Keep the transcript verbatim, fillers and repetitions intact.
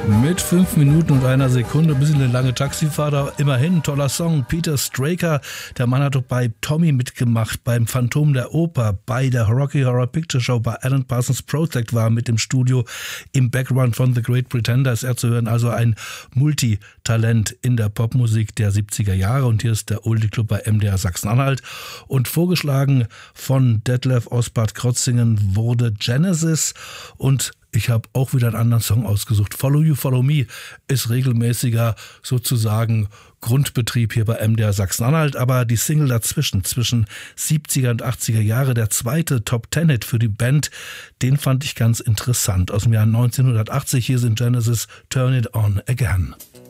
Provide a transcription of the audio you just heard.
Mit fünf Minuten und einer Sekunde, ein bisschen eine lange Taxifahrt, aber immerhin ein toller Song. Peter Straker, der Mann hat doch bei Tommy mitgemacht, beim Phantom der Oper, bei der Rocky Horror Picture Show, bei Alan Parsons Project war mit im Studio. Im Background von The Great Pretender ist er zu hören, also ein Multitalent in der Popmusik der siebziger Jahre. Und hier ist der Oldie Club bei M D R Sachsen-Anhalt. Und vorgeschlagen von Detlef Osbert Krotzingen wurde Genesis, und ich habe auch wieder einen anderen Song ausgesucht. Follow You, Follow Me ist regelmäßiger sozusagen Grundbetrieb hier bei M D R Sachsen-Anhalt, aber die Single dazwischen, zwischen siebziger und achtziger Jahre, der zweite Top-Ten-Hit für die Band, den fand ich ganz interessant. Aus dem Jahr neunzehnhundertachtzig, hier sind Genesis, Turn It On Again.